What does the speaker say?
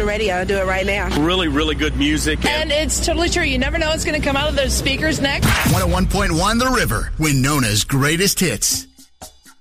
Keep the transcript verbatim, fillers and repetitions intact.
radio. I'll do it right now. Really, really good music. And, and it's totally true. You never know what's going to come out of those speakers next. one oh one point one The River, Winona's greatest hits.